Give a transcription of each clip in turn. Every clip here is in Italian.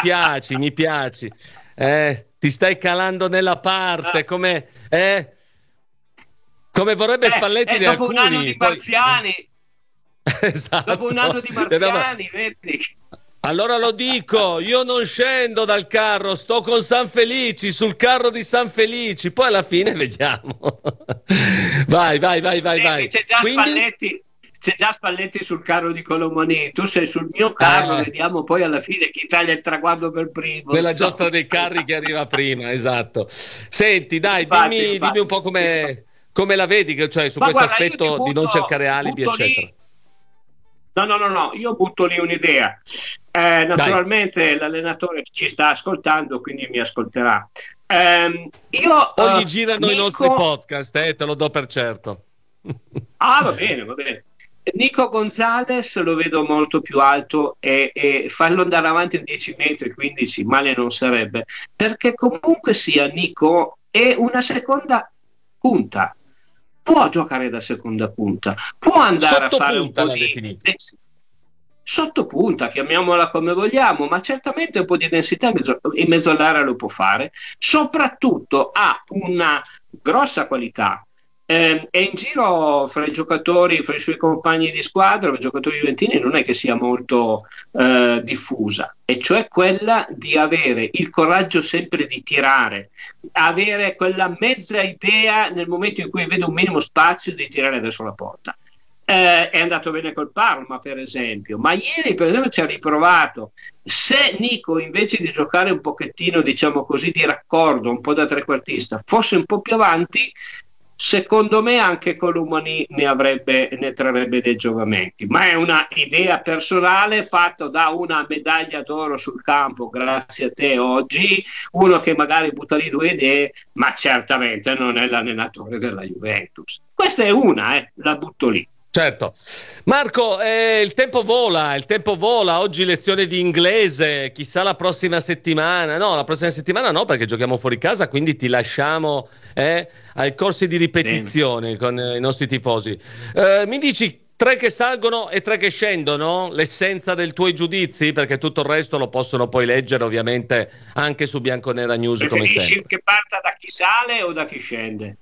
mi piaci. Ti stai calando nella parte, come vorrebbe Spalletti di dopo alcuni. Un anno di marziani. Esatto. Dopo un anno di marziani, vedi? Allora lo dico, io non scendo dal carro, sto con San Felici, sul carro di San Felici, poi alla fine vediamo. Vai. C'è già Spalletti. C'è già Spalletti sul carro di Colomani, tu sei sul mio carro, vediamo poi alla fine chi taglia il traguardo per primo. Nella giostra dei carri che arriva prima, esatto. Senti, dai, dimmi un po' come la vedi, cioè su questo aspetto di non cercare alibi, eccetera. No, io butto lì un'idea. Naturalmente l'allenatore ci sta ascoltando, quindi mi ascolterà. Oggi girano i nostri podcast, te lo do per certo. Va bene. Nico Gonzalez lo vedo molto più alto e farlo andare avanti 10 metri, 15, male non sarebbe, perché comunque sia Nico è una seconda punta, può giocare da seconda punta, può andare a fare un po' di sottopunta, chiamiamola come vogliamo, ma certamente un po' di densità in mezzo all'area lo può fare, soprattutto ha una grossa qualità. E in giro fra i giocatori, fra i suoi compagni di squadra, i giocatori juventini, non è che sia molto diffusa, e cioè quella di avere il coraggio sempre di tirare, avere quella mezza idea nel momento in cui vede un minimo spazio di tirare verso la porta. È andato bene col Parma, per esempio, ma ieri per esempio ci ha riprovato. Se Nico, invece di giocare un pochettino, diciamo così, di raccordo, un po' da trequartista, fosse un po' più avanti, secondo me anche Colomani ne trarrebbe dei giovamenti, ma è una idea personale fatta da una medaglia d'oro sul campo, grazie a te oggi, uno che magari butta lì due idee, ma certamente non è l'allenatore della Juventus. Questa è una, la butto lì. Certo. Marco, il tempo vola, oggi lezione di inglese, chissà la prossima settimana no, perché giochiamo fuori casa, quindi ti lasciamo ai corsi di ripetizione con i nostri tifosi. Mi dici 3 che salgono e 3 che scendono, l'essenza dei tuoi giudizi, perché tutto il resto lo possono poi leggere ovviamente anche su Bianconera News. Preferisci come sempre. Che parta da chi sale o da chi scende?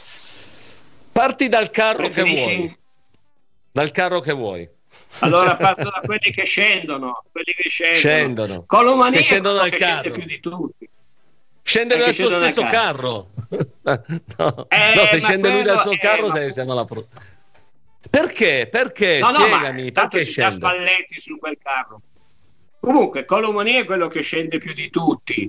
Parti dal carro che vuoi. Dal carro che vuoi. Allora parto da quelli che scendono. Colomani che scendono dal carro. Scende più di tutti. Scende dal suo stesso carro. No, se scende lui dal suo carro siamo alla frutta. Perché? Spiegami, perché scende? Già Spalletti su quel carro. Comunque Colomani è quello che scende più di tutti.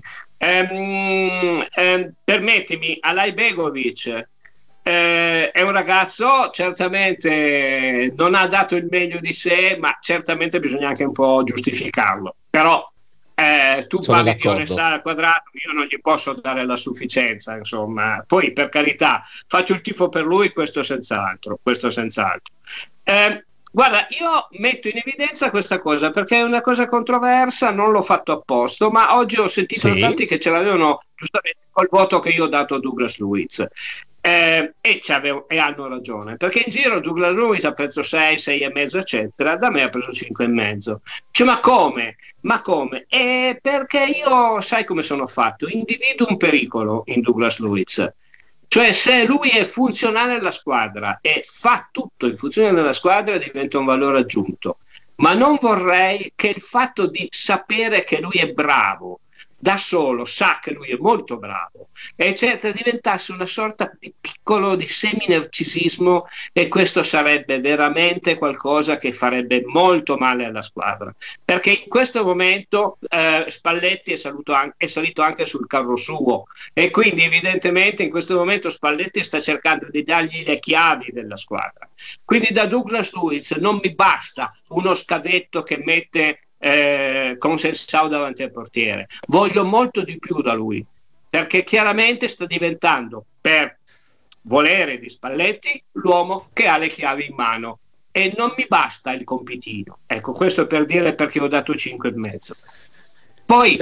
Permettimi, Alay Begovic è un ragazzo, certamente non ha dato il meglio di sé, ma certamente bisogna anche un po' giustificarlo. Però tu parli di onestà al quadrato, io non gli posso dare la sufficienza, insomma. Poi, per carità, faccio il tifo per lui, questo senz'altro. Guarda, io metto in evidenza questa cosa perché è una cosa controversa, non l'ho fatto apposta, ma oggi ho sentito tanti che ce l'avevano giustamente col voto che io ho dato a Douglas Luiz. E hanno ragione, perché in giro Douglas Luiz ha preso 6, 6,5 eccetera, da me ha preso 5,5. Cioè, ma come? Perché io sai come sono fatto, individuo un pericolo in Douglas Luiz, cioè se lui è funzionale alla squadra e fa tutto in funzione della squadra diventa un valore aggiunto, ma non vorrei che il fatto di sapere che lui è bravo da solo, sa che lui è molto bravo, eccetera, diventasse una sorta di piccolo di semi-narcisismo, e questo sarebbe veramente qualcosa che farebbe molto male alla squadra, perché in questo momento Spalletti è salito anche sul carro suo, e quindi evidentemente in questo momento Spalletti sta cercando di dargli le chiavi della squadra. Quindi da Douglas Luiz non mi basta uno scavetto che mette Consensao davanti al portiere, voglio molto di più da lui, perché chiaramente sta diventando, per volere di Spalletti, l'uomo che ha le chiavi in mano, e non mi basta il compitino. Ecco, questo per dire perché ho dato 5,5. Poi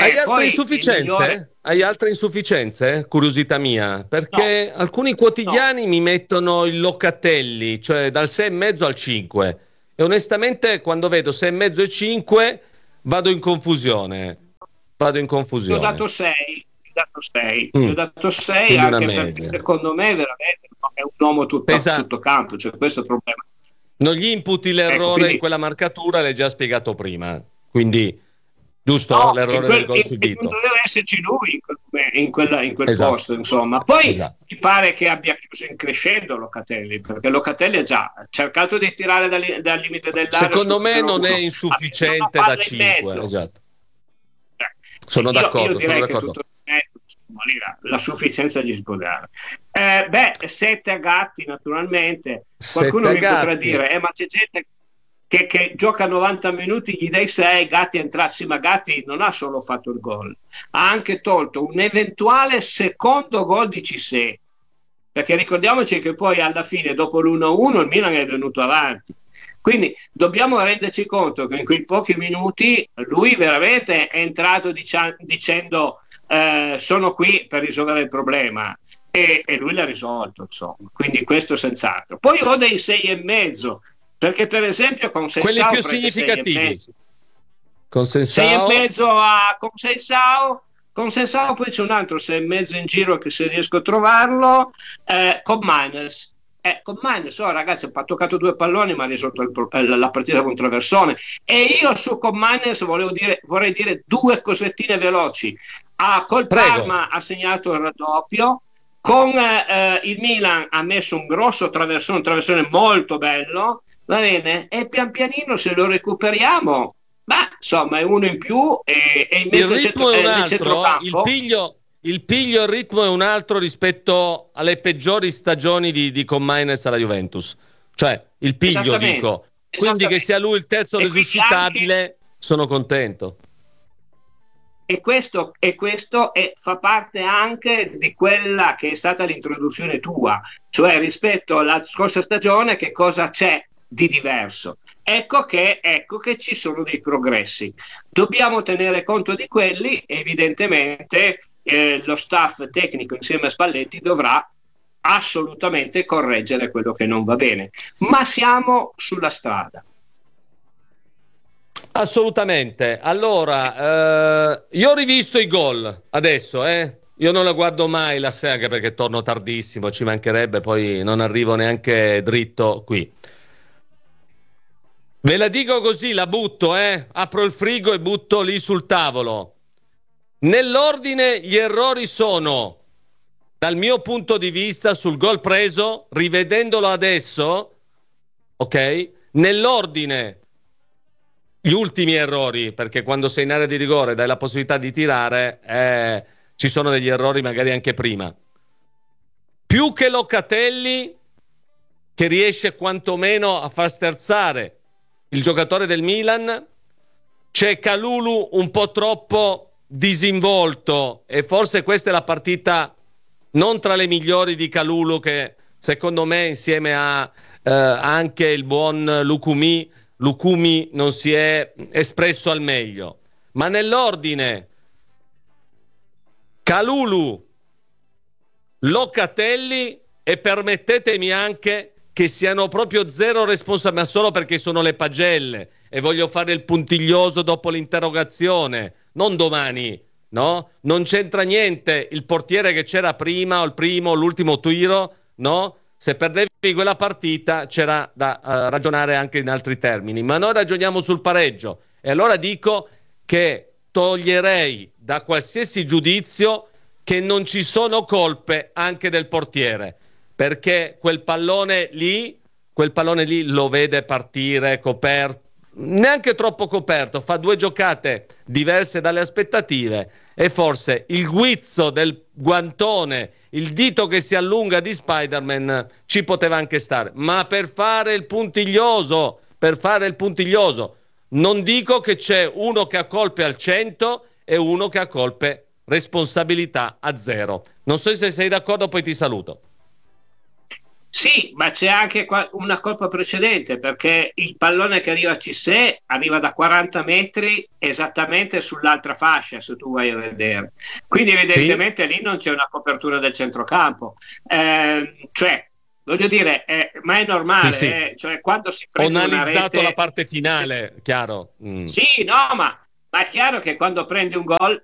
hai altre insufficienze? Curiosità mia, perché alcuni quotidiani mi mettono il Locatelli, cioè dal 6,5 al 5. E onestamente quando vedo 6,5 e 5 vado in confusione. vado in confusione. Ho dato 6. Ho dato 6 anche perché secondo me veramente è un uomo tutto campo, cioè questo è il problema. Non gli imputi l'errore in quella marcatura, l'hai già spiegato prima, quindi giusto, no, l'errore del gol subito. Non deve esserci lui in quel posto, insomma. Poi mi pare che abbia chiuso in crescendo Locatelli, perché Locatelli ha già cercato di tirare dal limite dell'area. Secondo me non è insufficiente da 5. Esatto. Sono d'accordo. Io direi che tutto la sufficienza di sgodare. 7 a Gatti, naturalmente. Qualcuno mi potrà dire, ma c'è gente che gioca 90 minuti, gli dai 6, Gatti è entrato. Sì, ma Gatti non ha solo fatto il gol, ha anche tolto un eventuale secondo gol di Cissé, perché ricordiamoci che poi alla fine, dopo l'1-1, il Milan è venuto avanti. Quindi dobbiamo renderci conto che in quei pochi minuti lui veramente è entrato dicendo sono qui per risolvere il problema, e lui l'ha risolto, insomma. Quindi questo senz'altro. Poi ho dei 6,5, perché per esempio con Sensao, quelli più significativi, con Sensao 6,5 con Sensao, poi c'è un altro 6,5 in giro che se riesco a trovarlo, con Manes. Con Manes, ragazzi, ha toccato 2 palloni ma ha risolto la partita con traversone. E io su con Manes vorrei dire 2 cosettine veloci. Col Parma ha segnato il raddoppio, con il Milan ha messo un grosso traversone, un traversone molto bello, va bene, e pian pianino se lo recuperiamo, insomma è uno in più, e invece il ritmo è un altro, il piglio, il ritmo è un altro rispetto alle peggiori stagioni di Comaines alla Juventus, cioè il piglio, dico, quindi che sia lui il terzo resuscitabile, sono contento. E questo fa parte anche di quella che è stata l'introduzione tua, cioè rispetto alla scorsa stagione che cosa c'è di diverso. Ecco che ci sono dei progressi. Dobbiamo tenere conto di quelli, evidentemente lo staff tecnico insieme a Spalletti dovrà assolutamente correggere quello che non va bene, ma siamo sulla strada. Assolutamente. Allora, io ho rivisto i gol adesso, io non la guardo mai la sera perché torno tardissimo, ci mancherebbe, poi non arrivo neanche dritto qui. Ve la dico così, la butto, apro il frigo e butto lì sul tavolo. Nell'ordine gli errori sono, dal mio punto di vista, sul gol preso, rivedendolo adesso, ok? Nell'ordine gli ultimi errori, perché quando sei in area di rigore dai la possibilità di tirare, ci sono degli errori magari anche prima. Più che Locatelli, che riesce quantomeno a far sterzare il giocatore del Milan, c'è Kalulu un po' troppo disinvolto, e forse questa è la partita non tra le migliori di Kalulu, che secondo me insieme a anche il buon Lukumi non si è espresso al meglio. Ma nell'ordine Kalulu, Locatelli, e permettetemi anche che siano proprio zero responsabili, ma solo perché sono le pagelle e voglio fare il puntiglioso dopo l'interrogazione, non domani, no? Non c'entra niente il portiere che c'era prima, o il primo o l'ultimo tiro, no? Se perdevi quella partita c'era da ragionare anche in altri termini, ma noi ragioniamo sul pareggio, e allora dico che toglierei da qualsiasi giudizio che non ci sono colpe anche del portiere, perché quel pallone lì lo vede partire coperto, neanche troppo coperto, fa 2 giocate diverse dalle aspettative, e forse il guizzo del guantone, il dito che si allunga di Spider-Man ci poteva anche stare, ma per fare il puntiglioso, non dico che c'è uno che ha colpe al 100 e uno che ha colpe, responsabilità a 0. Non so se sei d'accordo, poi ti saluto. Sì, ma c'è anche una colpa precedente, perché il pallone che arriva a Cissé arriva da 40 metri esattamente sull'altra fascia, se tu vai a vedere. Quindi evidentemente lì non c'è una copertura del centrocampo. Cioè, voglio dire, ma è normale, cioè, quando si prende ho analizzato una rete... la parte finale, chiaro. Sì, no, ma Ma è chiaro che quando prendi un gol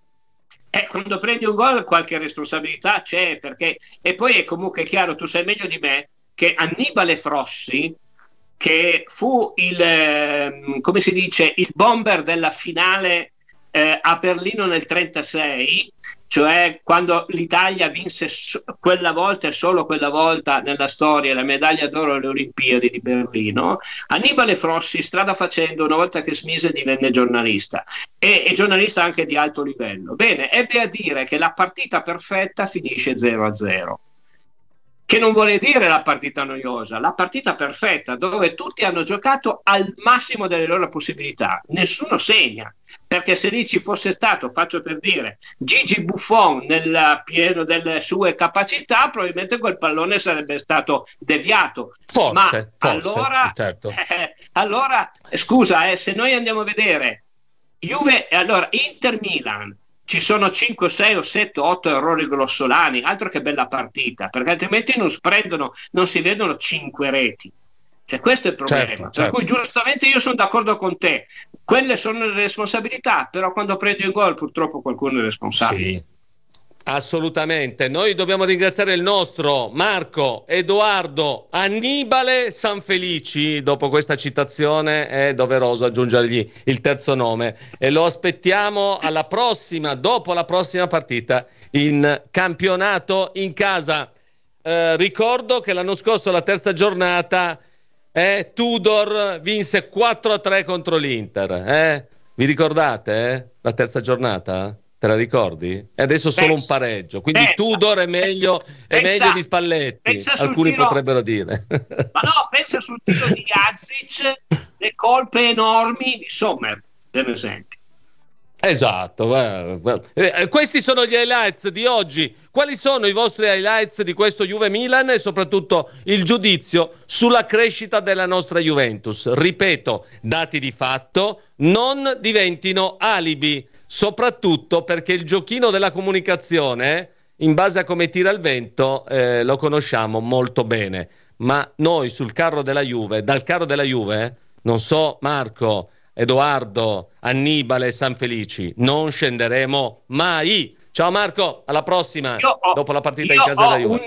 qualche responsabilità c'è, perché e poi è comunque chiaro, tu sai meglio di me che Annibale Frossi, che fu come si dice, il bomber della finale a Berlino nel 1936, cioè quando l'Italia vinse quella volta e solo quella volta nella storia la medaglia d'oro alle Olimpiadi di Berlino. Annibale Frossi, strada facendo, una volta che smise divenne giornalista e giornalista anche di alto livello. Bene, ebbe a dire che la partita perfetta finisce 0-0. Che non vuole dire la partita noiosa, la partita perfetta, dove tutti hanno giocato al massimo delle loro possibilità, nessuno segna, perché se lì ci fosse stato, faccio per dire, Gigi Buffon nel pieno delle sue capacità, probabilmente quel pallone sarebbe stato deviato. Forse, allora, certo. Allora, scusa, se noi andiamo a vedere Inter-Milan, ci sono 5, 6 o 7, 8 errori grossolani, altro che bella partita, perché altrimenti non si vedono 5 reti. Cioè, questo è il problema. Per cui giustamente io sono d'accordo con te, quelle sono le responsabilità, però quando prendi un gol purtroppo qualcuno è responsabile. Sì. Assolutamente, noi dobbiamo ringraziare il nostro Marco Edoardo Annibale Sanfelici. Dopo questa citazione è doveroso aggiungergli il terzo nome e lo aspettiamo alla prossima, dopo la prossima partita in campionato in casa. Ricordo che l'anno scorso, la terza giornata, Tudor vinse 4-3 contro l'Inter. Vi ricordate la terza giornata? Te la ricordi? E adesso solo un pareggio, quindi Tudor è meglio di Spalletti, alcuni potrebbero dire. Ma no, pensa sul tiro di Jazic, le colpe enormi di Sommer, per esempio. Esatto, questi sono gli highlights di oggi. Quali sono i vostri highlights di questo Juve Milan e soprattutto il giudizio sulla crescita della nostra Juventus? Ripeto, dati di fatto, non diventino alibi, soprattutto perché il giochino della comunicazione, in base a come tira il vento, lo conosciamo molto bene. Ma noi dal carro della Juve, non so Marco, Edoardo, Annibale, Sanfelici, non scenderemo mai. Ciao Marco, alla prossima, dopo la partita in casa della Juve.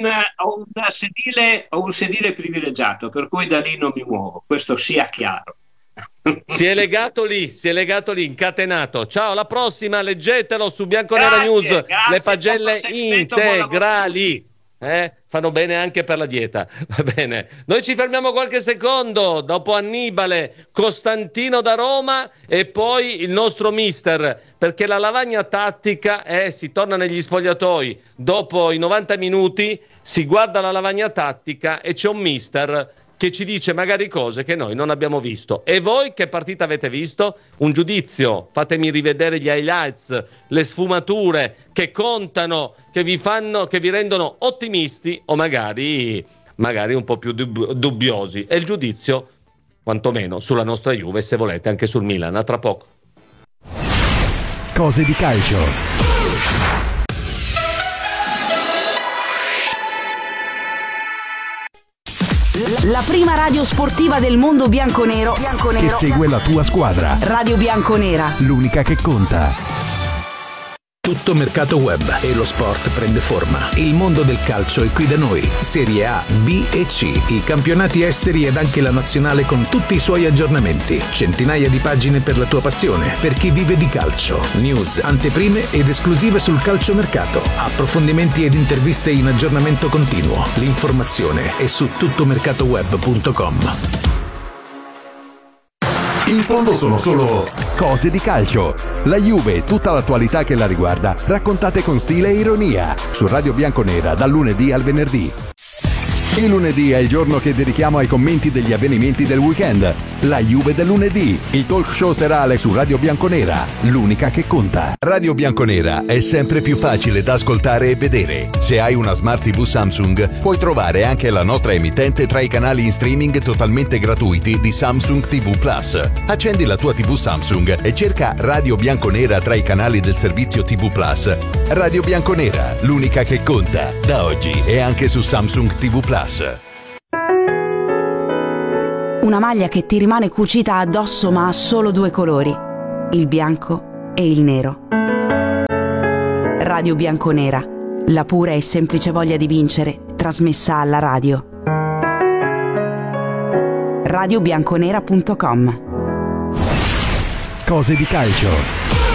Ho un sedile privilegiato, per cui da lì non mi muovo, questo sia chiaro. Si è legato lì, incatenato. Ciao, alla prossima, leggetelo su Bianconera News, le pagelle integrali. Fanno bene anche per la dieta. Va bene, noi ci fermiamo qualche secondo. Dopo Annibale, Costantino da Roma e poi il nostro mister, perché la lavagna tattica si torna negli spogliatoi dopo i 90 minuti, si guarda la lavagna tattica e c'è un mister che ci dice magari cose che noi non abbiamo visto. E voi che partita avete visto? Un giudizio, fatemi rivedere gli highlights, le sfumature che contano, che vi rendono ottimisti o magari un po' più dubbiosi. E il giudizio, quantomeno, sulla nostra Juve, se volete anche sul Milan. A tra poco. Cose di calcio. La prima radio sportiva del mondo bianconero che segue la tua squadra. Radio Bianconera, l'unica che conta. Tutto mercato web e lo sport prende forma. Il mondo del calcio è qui da noi. Serie A, B e C, i campionati esteri ed anche la nazionale con tutti i suoi aggiornamenti. Centinaia di pagine per la tua passione, per chi vive di calcio. News, anteprime ed esclusive sul calciomercato. Approfondimenti ed interviste in aggiornamento continuo. L'informazione è su tuttomercatoweb.com. In fondo sono solo cose di calcio. La Juve e tutta l'attualità che la riguarda, raccontate con stile e ironia, su Radio Bianconera dal lunedì al venerdì. Il lunedì è il giorno che dedichiamo ai commenti degli avvenimenti del weekend. La Juve del lunedì, il talk show serale su Radio Bianconera, l'unica che conta. Radio Bianconera è sempre più facile da ascoltare e vedere. Se hai una Smart TV Samsung, puoi trovare anche la nostra emittente tra i canali in streaming totalmente gratuiti di Samsung TV Plus. Accendi la tua TV Samsung e cerca Radio Bianconera tra i canali del servizio TV Plus. Radio Bianconera, l'unica che conta. Da oggi è anche su Samsung TV Plus. Una maglia che ti rimane cucita addosso ma ha solo due colori, il bianco e il nero. Radio Bianconera, la pura e semplice voglia di vincere, trasmessa alla radio. radiobianconera.com. Cose di calcio.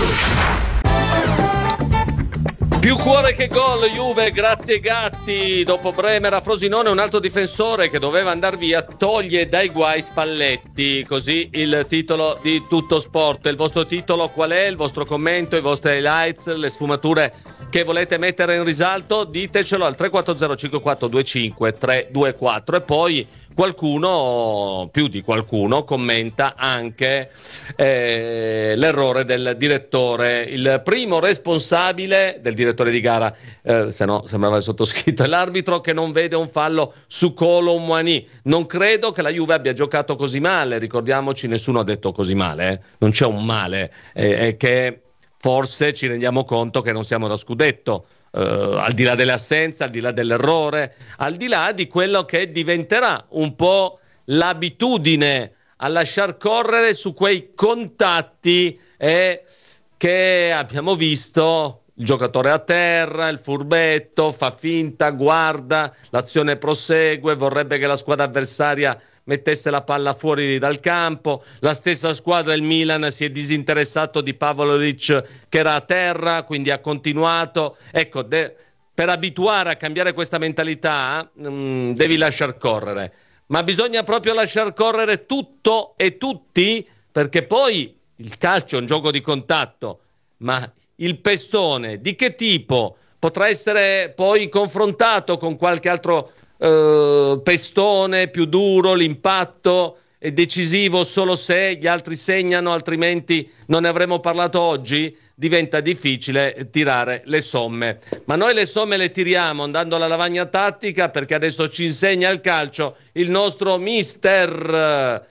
Più cuore che gol, Juve, grazie Gatti. Dopo Bremer a Frosinone, un altro difensore che doveva andare via toglie dai guai Spalletti. Così il titolo di Tutto Sport. Il vostro titolo qual è? Il vostro commento, i vostri highlights, le sfumature che volete mettere in risalto? Ditecelo al 340 5425 324. E poi qualcuno, più di qualcuno, commenta anche l'errore del direttore. Il primo responsabile del direttore di gara, se no sembrava il sottoscritto, è l'arbitro che non vede un fallo su Kolo Muani. Non credo che la Juve abbia giocato così male, ricordiamoci, nessuno ha detto così male, non c'è un male, è che forse ci rendiamo conto che non siamo da scudetto. Al di là delle assenze, al di là dell'errore, al di là di quello che diventerà un po' l'abitudine a lasciar correre su quei contatti che abbiamo visto, il giocatore a terra, il furbetto, fa finta, guarda, l'azione prosegue, vorrebbe che la squadra avversaria mettesse la palla fuori dal campo. La stessa squadra, il Milan, si è disinteressato di Pavlovic che era a terra, quindi ha continuato. Ecco, per abituare a cambiare questa mentalità devi lasciar correre, ma bisogna proprio lasciar correre tutto e tutti, perché poi il calcio è un gioco di contatto, ma il pestone di che tipo potrà essere poi confrontato con qualche altro pestone più duro? L'impatto è decisivo solo se gli altri segnano, altrimenti non ne avremmo parlato oggi. Diventa difficile tirare le somme, ma noi le somme le tiriamo andando alla lavagna tattica, perché adesso ci insegna il calcio il nostro mister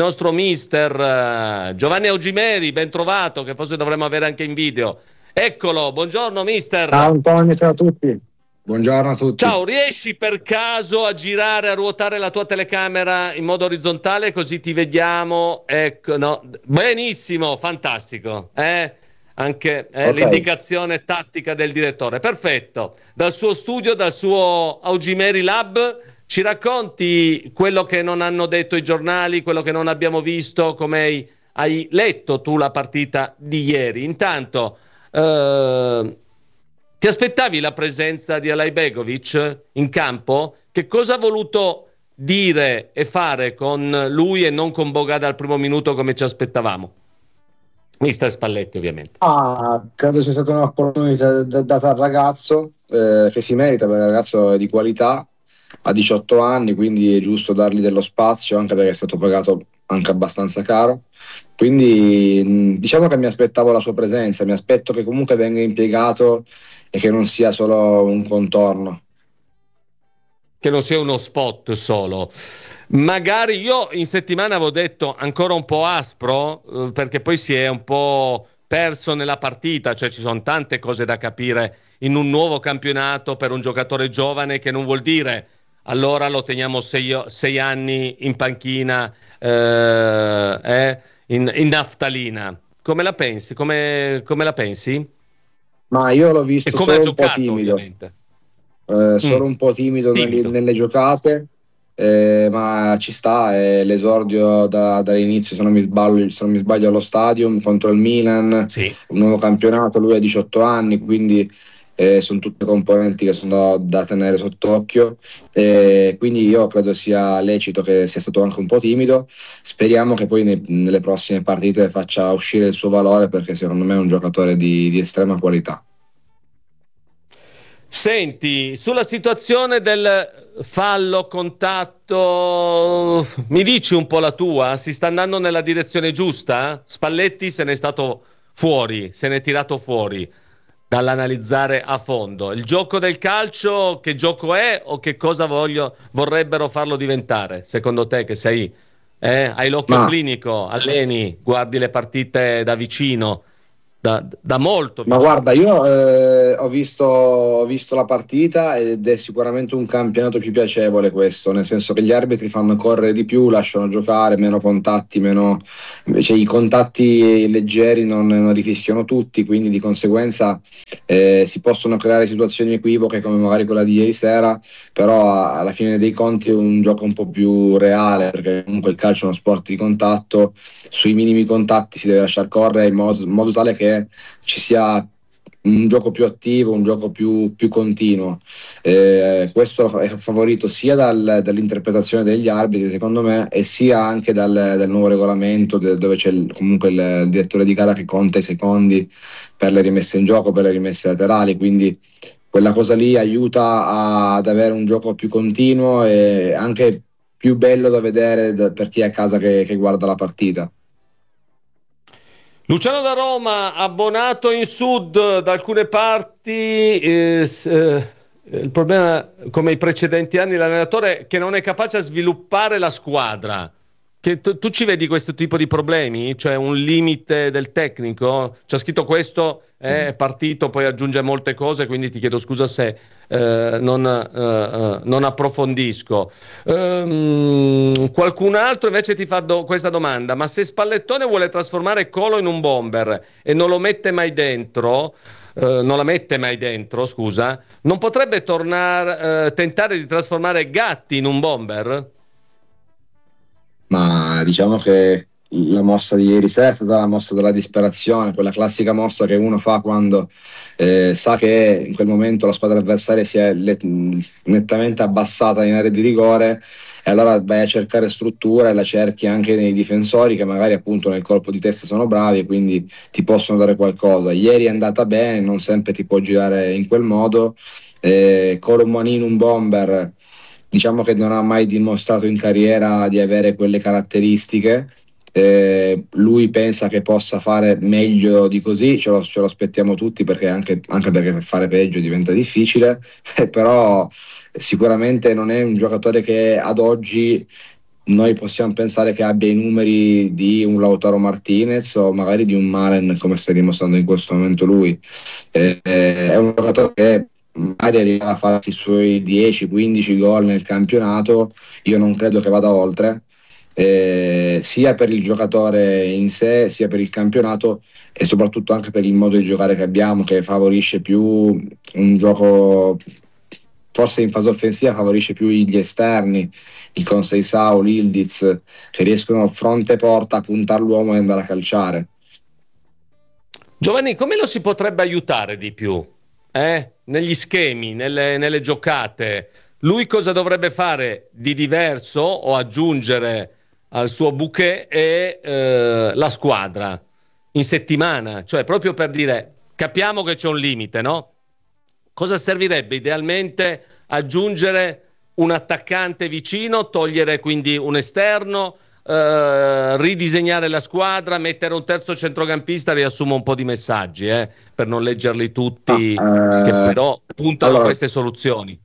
Giovanni Augimeri, ben trovato, che forse dovremmo avere anche in video. Eccolo, buongiorno mister. Ciao Antonio, ciao a tutti. Buongiorno a tutti. Ciao, riesci per caso a girare, a ruotare la tua telecamera in modo orizzontale così ti vediamo? Ecco, no, benissimo, fantastico. Anche okay. L'indicazione tattica del direttore, perfetto. Dal suo studio, dal suo Augimeri Lab, ci racconti quello che non hanno detto i giornali, quello che non abbiamo visto, come hai letto tu la partita di ieri. Intanto ti aspettavi la presenza di Alajbegovic in campo? Che cosa ha voluto dire e fare con lui e non con Bogada al primo minuto come ci aspettavamo? Mister Spalletti, ovviamente. Credo sia stata un'opportunità data al ragazzo, che si merita, perché il ragazzo è di qualità, ha 18 anni, quindi è giusto dargli dello spazio, anche perché è stato pagato anche abbastanza caro. Quindi diciamo che mi aspettavo la sua presenza, mi aspetto che comunque venga impiegato e che non sia solo un contorno. Che non sia uno spot solo. Magari io in settimana avevo detto ancora un po' aspro, perché poi si è un po' perso nella partita, cioè ci sono tante cose da capire in un nuovo campionato per un giocatore giovane, che non vuol dire allora lo teniamo 6 anni in panchina, in naftalina. Come la pensi? Come la pensi? Ma io l'ho visto solo un po' timido, solo un po' timido nelle giocate, ma ci sta, l'esordio dall'inizio, se non mi sbaglio allo Stadium contro il Milan, sì. Un nuovo campionato, lui ha 18 anni, quindi sono tutte componenti che sono da tenere sott'occhio, quindi io credo sia lecito che sia stato anche un po' timido. Speriamo che poi nelle prossime partite faccia uscire il suo valore, perché secondo me è un giocatore di estrema qualità. Senti, sulla situazione del fallo, contatto, mi dici un po' la tua? Si sta andando nella direzione giusta? Spalletti se n'è stato fuori, se n'è tirato fuori dall'analizzare a fondo. Il gioco del calcio, che gioco è, o che cosa vorrebbero farlo diventare? Secondo te, che hai l'occhio clinico, alleni, guardi le partite da vicino, da molto. Ma guarda, io ho visto la partita ed è sicuramente un campionato più piacevole questo, nel senso che gli arbitri fanno correre di più, lasciano giocare, meno contatti, cioè, i contatti leggeri non rifischiano tutti, quindi di conseguenza si possono creare situazioni equivoche come magari quella di ieri sera, però alla fine dei conti è un gioco un po' più reale, perché comunque il calcio è uno sport di contatto, sui minimi contatti si deve lasciar correre in modo tale che ci sia un gioco più attivo, un gioco più continuo. Questo è favorito sia dall'interpretazione degli arbitri, secondo me, e sia anche dal nuovo regolamento dove c'è comunque il direttore di gara che conta i secondi per le rimesse in gioco, per le rimesse laterali, quindi quella cosa lì aiuta ad avere un gioco più continuo e anche più bello da vedere per chi è a casa che guarda la partita. Luciano da Roma, abbonato in sud da alcune parti, il problema come i precedenti anni l'allenatore che non è capace a sviluppare la squadra. Che tu ci vedi questo tipo di problemi? Cioè un limite del tecnico? C'è scritto questo, è partito, poi aggiunge molte cose, quindi ti chiedo scusa se non approfondisco. Qualcun altro invece ti fa questa domanda: ma se Spallettone vuole trasformare Colo in un bomber e non lo mette mai dentro, non la mette mai dentro, scusa, non potrebbe tentare di trasformare Gatti in un bomber? Ma diciamo che la mossa di ieri sera è stata la mossa della disperazione, quella classica mossa che uno fa quando sa che in quel momento la squadra avversaria si è nettamente abbassata in area di rigore, e allora vai a cercare struttura e la cerchi anche nei difensori che magari appunto nel colpo di testa sono bravi e quindi ti possono dare qualcosa. Ieri è andata bene, non sempre ti può girare in quel modo. Colomuani in un bomber, diciamo che non ha mai dimostrato in carriera di avere quelle caratteristiche. Lui pensa che possa fare meglio di così, ce lo aspettiamo tutti, perché anche perché fare peggio diventa difficile, però sicuramente non è un giocatore che ad oggi noi possiamo pensare che abbia i numeri di un Lautaro Martinez o magari di un Malen, come sta dimostrando in questo momento lui. È un giocatore che magari arriva a farsi i suoi 10-15 gol nel campionato, io non credo che vada oltre, sia per il giocatore in sé, sia per il campionato e soprattutto anche per il modo di giocare che abbiamo, che favorisce più un gioco, forse in fase offensiva favorisce più gli esterni, il Conceição, l'Ildiz, che riescono fronte porta a puntare l'uomo e andare a calciare. Giovanni, come lo si potrebbe aiutare di più? Negli schemi, nelle giocate, lui cosa dovrebbe fare di diverso o aggiungere al suo bouquet e la squadra in settimana? Cioè proprio per dire, capiamo che c'è un limite, no? Cosa servirebbe idealmente aggiungere un attaccante vicino, togliere quindi un esterno, ridisegnare la squadra, mettere un terzo centrocampista? Riassumo un po' di messaggi per non leggerli tutti, che però puntano a queste soluzioni.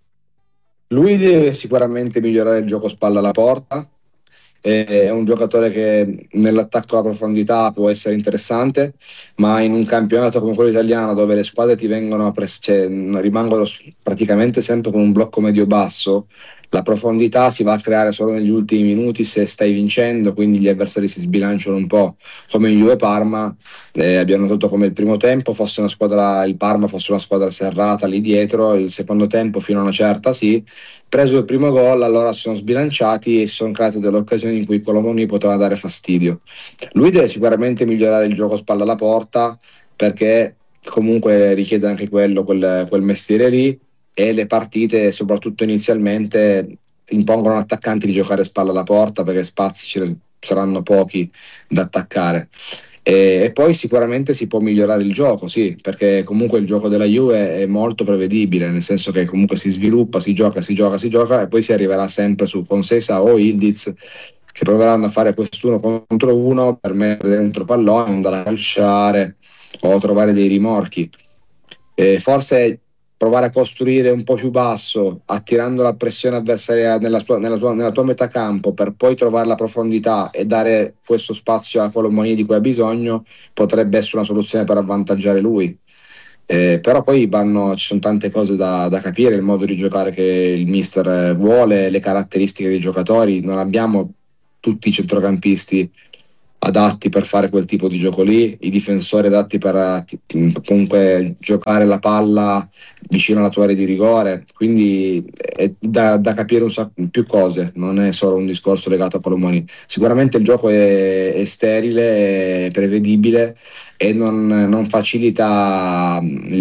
Lui deve sicuramente migliorare il gioco spalla alla porta, è un giocatore che nell'attacco alla profondità può essere interessante, ma in un campionato come quello italiano, dove le squadre ti vengono rimangono praticamente sempre con un blocco medio-basso, la profondità si va a creare solo negli ultimi minuti se stai vincendo, quindi gli avversari si sbilanciano un po', come in Juve Parma. Abbiamo notato come il primo tempo il Parma fosse una squadra serrata lì dietro, il secondo tempo fino a una certa sì, preso il primo gol allora si sono sbilanciati e si sono create delle occasioni in cui Colomuani poteva dare fastidio. Lui deve sicuramente migliorare il gioco spalla alla porta, perché comunque richiede anche quel mestiere lì, e le partite soprattutto inizialmente impongono all'attaccante di giocare spalla alla porta, perché spazi ce ne saranno pochi da attaccare. E poi sicuramente si può migliorare il gioco, sì, perché comunque il gioco della Juve è molto prevedibile, nel senso che comunque si sviluppa, si gioca e poi si arriverà sempre su Conceição o Ildiz, che proveranno a fare quest'uno contro uno per mettere dentro pallone, andare a calciare o trovare dei rimorchi. Forse provare a costruire un po' più basso, attirando la pressione avversaria nella tua metà campo, per poi trovare la profondità e dare questo spazio a Colomoni di cui ha bisogno, potrebbe essere una soluzione per avvantaggiare lui. Però poi ci sono tante cose da capire, il modo di giocare che il mister vuole, le caratteristiche dei giocatori. Non abbiamo tutti i centrocampisti adatti per fare quel tipo di gioco lì, i difensori adatti per comunque giocare la palla vicino alla tua area di rigore, quindi è da capire un sacco più cose, non è solo un discorso legato a Colomoni. Sicuramente il gioco è sterile, è prevedibile e non facilita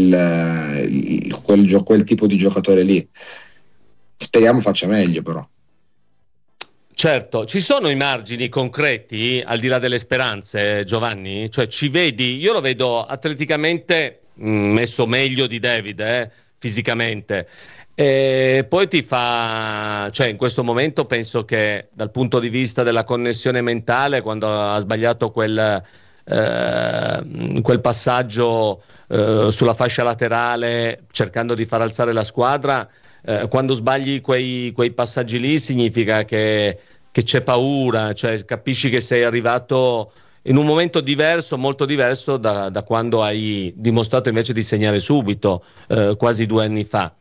quel tipo di giocatore lì. Speriamo faccia meglio, però. Certo, ci sono i margini concreti al di là delle speranze, Giovanni? Cioè ci vedi, io lo vedo atleticamente messo meglio di David, fisicamente. E poi cioè in questo momento penso che dal punto di vista della connessione mentale, quando ha sbagliato quel passaggio sulla fascia laterale cercando di far alzare la squadra, quando sbagli quei passaggi lì significa che c'è paura, cioè capisci che sei arrivato in un momento diverso, molto diverso da quando hai dimostrato invece di segnare subito, quasi 2 anni fa.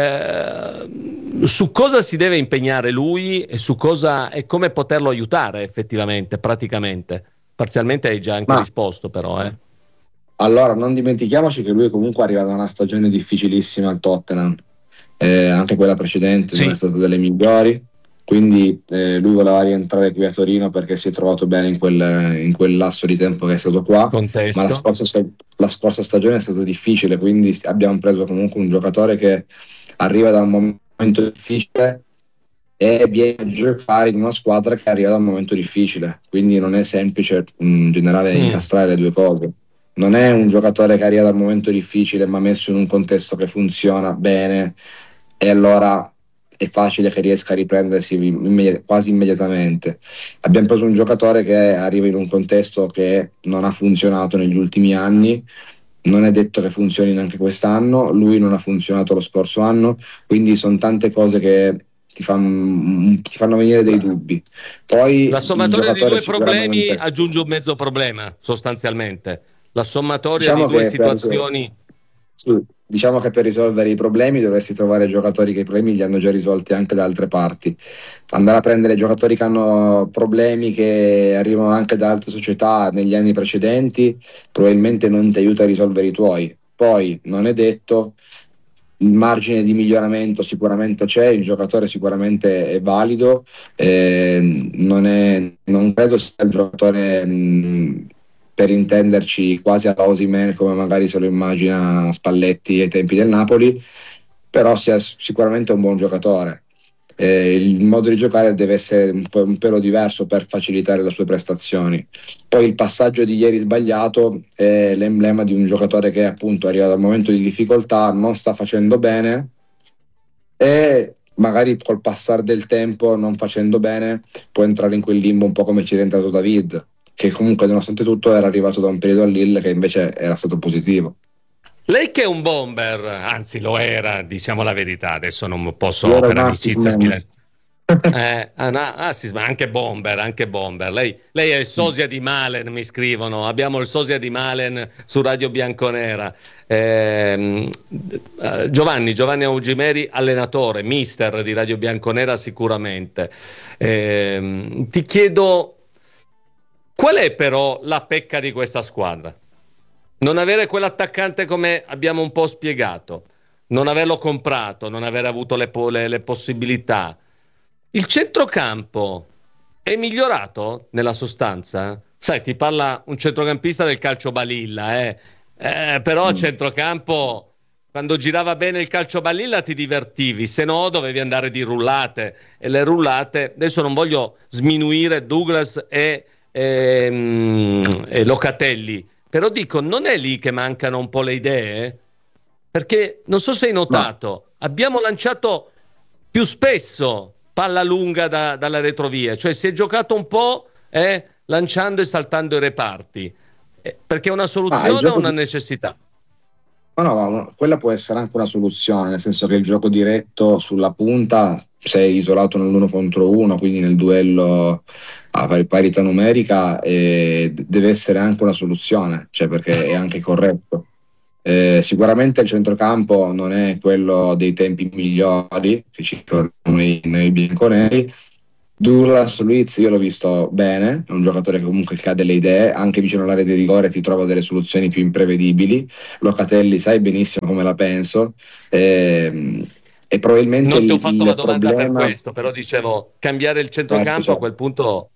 Su cosa si deve impegnare lui e su cosa e come poterlo aiutare effettivamente, praticamente? Parzialmente hai già anche risposto, però. Allora, non dimentichiamoci che lui comunque arriva da una stagione difficilissima al Tottenham. Anche quella precedente non è stata delle migliori, quindi lui voleva rientrare qui a Torino perché si è trovato bene in quel lasso di tempo che è stato qua. Contesto. Ma la scorsa stagione è stata difficile, quindi abbiamo preso comunque un giocatore che arriva da un momento difficile e viene a giocare in una squadra che arriva da un momento difficile, quindi non è semplice in generale incastrare le due cose. Non è un giocatore che arriva da un momento difficile ma messo in un contesto che funziona bene e allora è facile che riesca a riprendersi quasi immediatamente. Abbiamo preso un giocatore che arriva in un contesto che non ha funzionato negli ultimi anni, non è detto che funzioni neanche quest'anno, lui non ha funzionato lo scorso anno, quindi sono tante cose che ti fanno venire dei dubbi. Poi la sommatoria di due problemi aggiunge un mezzo problema, sostanzialmente. La sommatoria di due situazioni. Diciamo che per risolvere i problemi dovresti trovare giocatori che i problemi li hanno già risolti anche da altre parti. Andare a prendere giocatori che hanno problemi che arrivano anche da altre società negli anni precedenti probabilmente non ti aiuta a risolvere i tuoi. Poi non è detto, il margine di miglioramento sicuramente c'è, il giocatore sicuramente è valido, non credo sia il giocatore per intenderci quasi a Osimhen come magari se lo immagina Spalletti ai tempi del Napoli, però sia sicuramente un buon giocatore. Il modo di giocare deve essere un pelo diverso per facilitare le sue prestazioni. Poi il passaggio di ieri sbagliato è l'emblema di un giocatore che appunto arriva dal momento di difficoltà, non sta facendo bene e magari col passare del tempo, non facendo bene, può entrare in quel limbo un po' come ci è rientrato David, che comunque nonostante tutto era arrivato da un periodo al Lille che invece era stato positivo. Lei che è un bomber, anzi lo era, diciamo la verità, adesso non posso per amicizia spiegare. Anche bomber. Lei è il sosia di Malen, mi scrivono. Abbiamo il sosia di Malen su Radio Bianconera. Giovanni Augimeri, allenatore, mister di Radio Bianconera sicuramente. Ti chiedo, qual è però la pecca di questa squadra? Non avere quell'attaccante come abbiamo un po' spiegato, non averlo comprato, non aver avuto le possibilità. Il centrocampo è migliorato nella sostanza? Sai, ti parla un centrocampista del calcio balilla, però a centrocampo, quando girava bene il calcio balilla ti divertivi, se no dovevi andare di rullate, e le rullate, adesso non voglio sminuire Douglas e Locatelli, però dico, non è lì che mancano un po' le idee? Perché non so se hai notato, abbiamo lanciato più spesso palla lunga dalla retrovia, cioè si è giocato un po' lanciando e saltando i reparti, perché è una soluzione o una necessità? no, quella può essere anche una soluzione, nel senso che il gioco diretto sulla punta, sei isolato nell'1 contro 1, quindi nel duello a parità numerica, deve essere anche una soluzione, cioè perché è anche corretto. Sicuramente il centrocampo non è quello dei tempi migliori che ci ricordiamo noi bianconeri. Douglas Luiz io l'ho visto bene, è un giocatore che comunque ha delle idee, anche vicino all'area di rigore ti trova delle soluzioni più imprevedibili. Locatelli sai benissimo come la penso, e probabilmente non ti ho fatto la domanda problema... per questo, però dicevo cambiare il centrocampo certo. A quel punto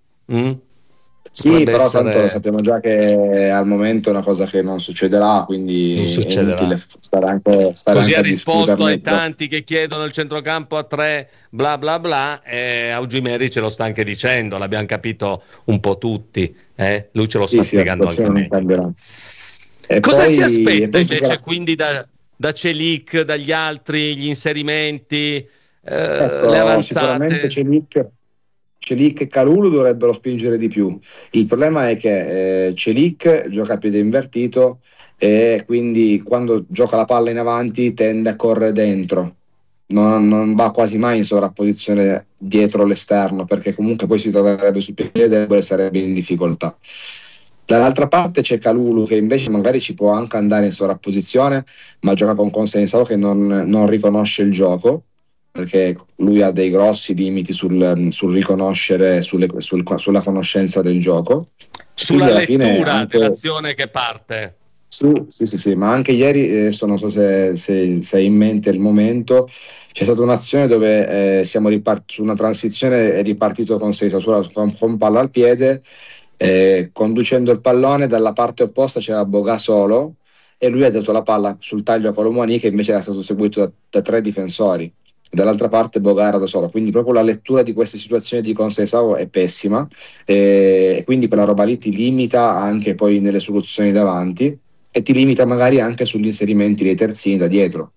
sì, però essere... tanto sappiamo già che al momento è una cosa che non succederà, quindi non succederà. è inutile stare Così anche ha a risposto discuterne. ai tanti che chiedono il centrocampo a 3 bla bla bla, e Augimeri ce lo sta anche dicendo, l'abbiamo capito un po' tutti, lui ce lo sta spiegando anche meglio. Cosa si aspetta invece quindi da Celik, dagli altri, gli inserimenti, le avanzate? Sicuramente Celik e Kalulu dovrebbero spingere di più. Il problema è che Celik gioca a piede invertito e quindi quando gioca la palla in avanti tende a correre dentro, non va quasi mai in sovrapposizione dietro l'esterno, perché comunque poi si troverebbe sul piede debole e sarebbe in difficoltà. Dall'altra parte c'è Kalulu che invece magari ci può anche andare in sovrapposizione, ma gioca con Consensao che non riconosce il gioco, perché lui ha dei grossi limiti sul riconoscere, sulla conoscenza del gioco. Sulla lettura dell'azione che parte. Sì, ma anche ieri, adesso non so se hai in mente il momento, c'è stata un'azione dove siamo su una transizione, è ripartito con con palla al piede, conducendo il pallone dalla parte opposta c'era Boga solo e lui ha dato la palla sul taglio a Colomboani, che invece era stato seguito da 3 difensori. Dall'altra parte Boga era da solo, quindi proprio la lettura di queste situazioni di Conceição è pessima, e quindi quella roba lì ti limita anche poi nelle soluzioni davanti e ti limita magari anche sugli inserimenti dei terzini da dietro.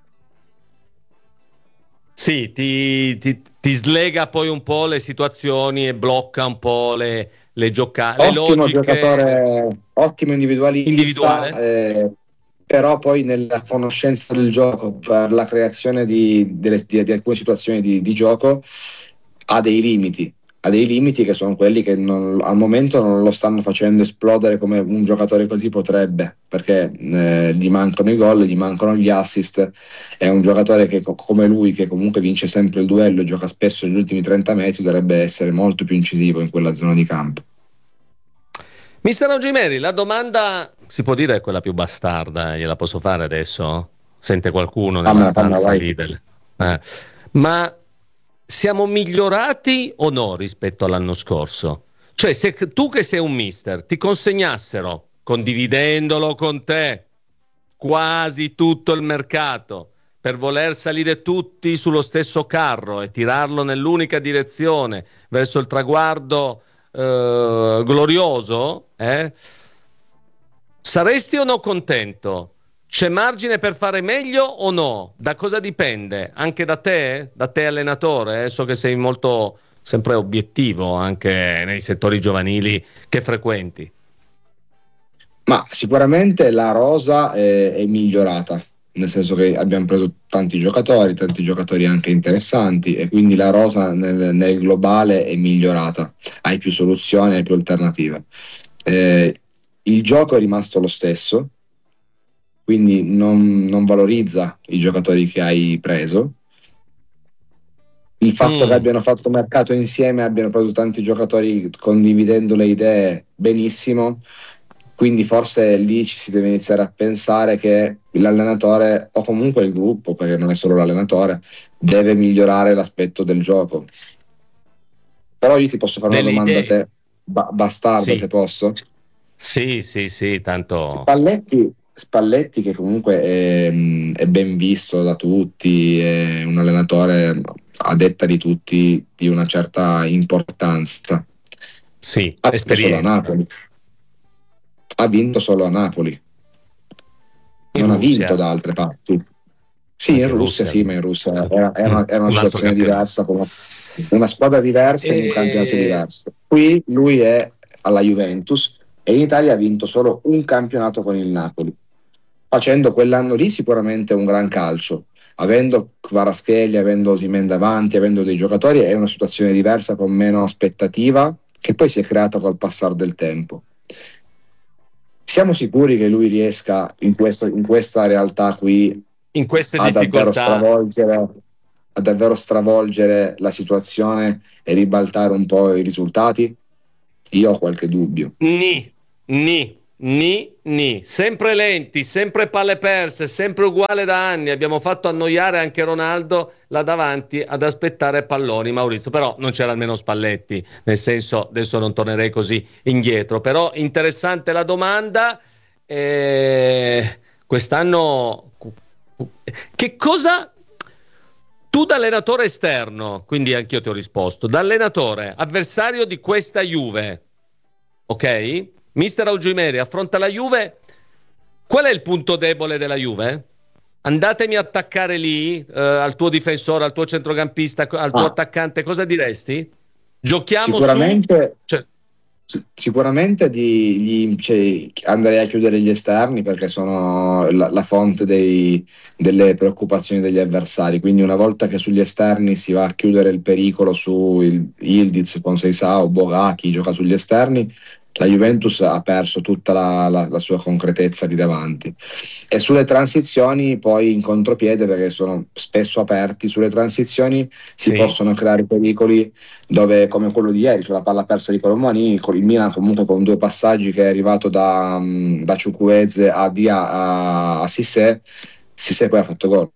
Sì, ti slega poi un po' le situazioni e blocca un po' le giocate. Ottimo giocatore, ottimo individualista. Però poi nella conoscenza del gioco, per la creazione di alcune situazioni di gioco, ha dei limiti che sono quelli che al momento non lo stanno facendo esplodere come un giocatore così potrebbe, perché gli mancano i gol, gli mancano gli assist. È un giocatore che come lui, che comunque vince sempre il duello e gioca spesso negli ultimi 30 metri, dovrebbe essere molto più incisivo in quella zona di campo. Mister Augimeri, la domanda si può dire è quella più bastarda, gliela posso fare adesso? Sente qualcuno nella stanza Lidl? Ma siamo migliorati o no rispetto all'anno scorso? Cioè, se tu che sei un mister ti consegnassero, condividendolo con te, quasi tutto il mercato, per voler salire tutti sullo stesso carro e tirarlo nell'unica direzione verso il traguardo glorioso, saresti o no contento? C'è margine per fare meglio o no? Da cosa dipende? Anche da te? Da te allenatore? So che sei molto sempre obiettivo anche nei settori giovanili che frequenti. Ma sicuramente la rosa è migliorata, nel senso che abbiamo preso tanti giocatori anche interessanti, e quindi la rosa nel globale è migliorata, hai più soluzioni, hai più alternative. Il gioco è rimasto lo stesso, quindi non valorizza i giocatori che hai preso. Il fatto che abbiano fatto mercato insieme, abbiano preso tanti giocatori condividendo le idee, benissimo. Quindi forse lì ci si deve iniziare a pensare che l'allenatore, o comunque il gruppo, perché non è solo l'allenatore, deve migliorare l'aspetto del gioco. Però io ti posso fare una domanda a te, bastarda, sì. Se posso? Sì, tanto... Spalletti che comunque è ben visto da tutti, è un allenatore a detta di tutti di una certa importanza. Sì, esperienza. Ha vinto solo a Napoli, non ha vinto da altre parti. Sì, anche in Russia, sì, ma in Russia era una situazione diversa, con una squadra diversa in un campionato diverso. Qui lui è alla Juventus e in Italia ha vinto solo un campionato con il Napoli. facendo quell'anno lì sicuramente un gran calcio. Avendo Kvaratskhelia, avendo Osimhen davanti, avendo dei giocatori, è una situazione diversa con meno aspettativa che poi si è creata col passare del tempo. Siamo sicuri che lui riesca in questa realtà qui in queste a difficoltà davvero stravolgere la situazione e ribaltare un po' i risultati? Io ho qualche dubbio. Sempre lenti, sempre palle perse, sempre uguale da anni. Abbiamo fatto annoiare anche Ronaldo là davanti ad aspettare palloni, Maurizio, però non c'era almeno Spalletti, nel senso, adesso non tornerei così indietro, però interessante la domanda. Quest'anno che cosa tu da allenatore esterno, quindi anch'io ti ho risposto, da allenatore avversario di questa Juve, ok? Mister Augimeri affronta la Juve, qual è il punto debole della Juve? Andatemi a attaccare lì, al tuo difensore, al tuo centrocampista, al tuo attaccante, cosa diresti? Giochiamo sicuramente andrei a chiudere gli esterni, perché sono la fonte delle preoccupazioni degli avversari, quindi una volta che sugli esterni si va a chiudere il pericolo su Yildiz, Conceição, Boga, chi gioca sugli esterni, la Juventus ha perso tutta la sua concretezza lì davanti. E sulle transizioni poi in contropiede, perché sono spesso aperti, sulle transizioni si possono creare pericoli dove, come quello di ieri, sulla palla persa di Colomani, con il Milan comunque con 2 passaggi che è arrivato da Chukwueze a Cissé poi ha fatto gol.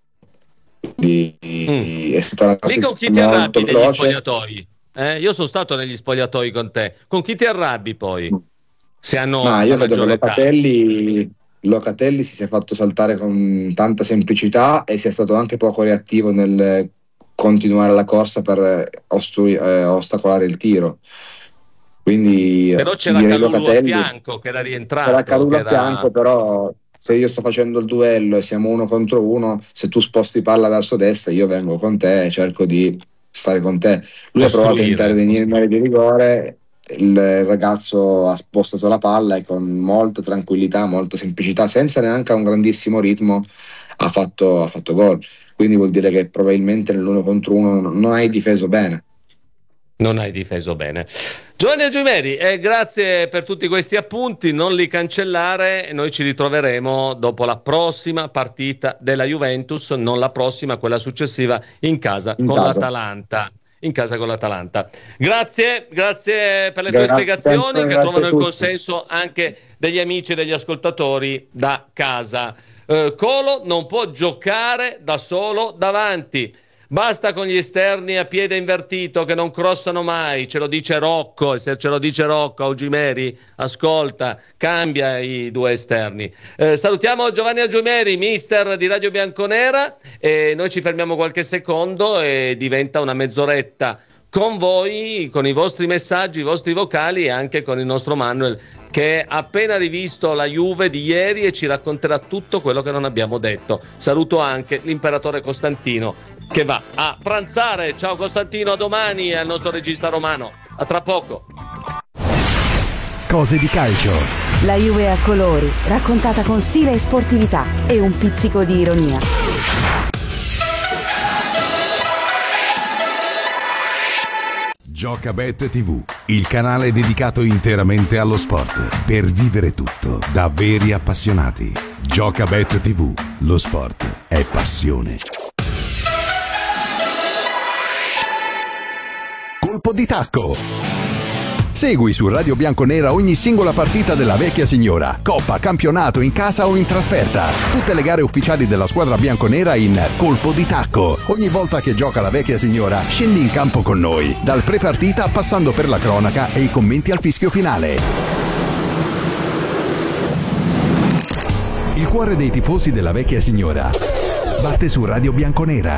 È stata una transizione con chi ti arrabbi negli spogliatoi? Io sono stato negli spogliatoi con te. Con chi ti arrabbi poi? Se hanno io vedo che Locatelli si sia fatto saltare con tanta semplicità e sia stato anche poco reattivo nel continuare la corsa per ostacolare il tiro. Quindi però c'era Kalulu a fianco che era rientrato. C'era Kalulu a fianco, però se io sto facendo il duello e siamo 1 contro 1, se tu sposti palla verso destra, io vengo con te e cerco di stare con te. Lui ha provato a intervenire in area di rigore, il ragazzo ha spostato la palla e con molta tranquillità, molta semplicità, senza neanche un grandissimo ritmo ha fatto gol. Quindi vuol dire che probabilmente nell'1 contro 1 non hai difeso bene. Giovanni Augimeri, grazie per tutti questi appunti, non li cancellare, noi ci ritroveremo dopo la prossima partita della Juventus, non la prossima, quella successiva, in casa con l'Atalanta. Grazie per le tue spiegazioni, che trovano il consenso anche degli amici e degli ascoltatori da casa. Colo non può giocare da solo davanti. Basta con gli esterni a piede invertito che non crossano mai, ce lo dice Rocco, e se ce lo dice Rocco, Augimeri, ascolta, cambia i 2 esterni. Salutiamo Giovanni Augimeri, mister di Radio Bianconera, e noi ci fermiamo qualche secondo e diventa una mezz'oretta con voi, con i vostri messaggi, i vostri vocali e anche con il nostro Manuel, che ha appena rivisto la Juve di ieri e ci racconterà tutto quello che non abbiamo detto. Saluto anche l'imperatore Costantino, che va a pranzare. Ciao Costantino, a domani, e al nostro regista Romano. A tra poco. Cose di calcio. La Juve a colori, raccontata con stile e sportività e un pizzico di ironia. Giocabet TV, il canale dedicato interamente allo sport, per vivere tutto da veri appassionati. Giocabet TV, lo sport è passione. Colpo di tacco. Segui su Radio Bianconera ogni singola partita della vecchia signora, coppa, campionato, in casa o in trasferta. Tutte le gare ufficiali della squadra bianconera in Colpo di tacco. Ogni volta che gioca la vecchia signora, scendi in campo con noi, dal pre-partita passando per la cronaca e i commenti al fischio finale. Il cuore dei tifosi della vecchia signora batte su Radio Bianconera.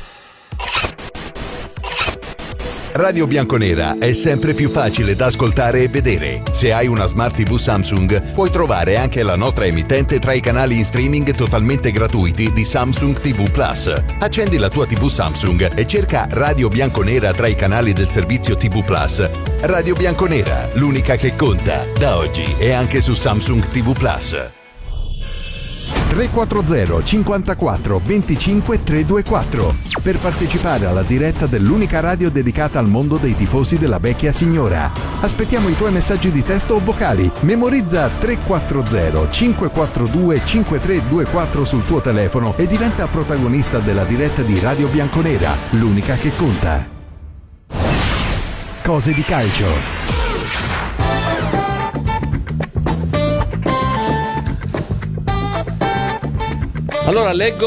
Radio Bianconera è sempre più facile da ascoltare e vedere. Se hai una Smart TV Samsung, puoi trovare anche la nostra emittente tra i canali in streaming totalmente gratuiti di Samsung TV Plus. Accendi la tua TV Samsung e cerca Radio Bianconera tra i canali del servizio TV Plus. Radio Bianconera, l'unica che conta, da oggi e anche su Samsung TV Plus. 340 54 25 324 per partecipare alla diretta dell'unica radio dedicata al mondo dei tifosi della vecchia signora. Aspettiamo i tuoi messaggi di testo o vocali. Memorizza 340 542 5324 sul tuo telefono e diventa protagonista della diretta di Radio Bianconera, l'unica che conta. Cose di calcio. Allora leggo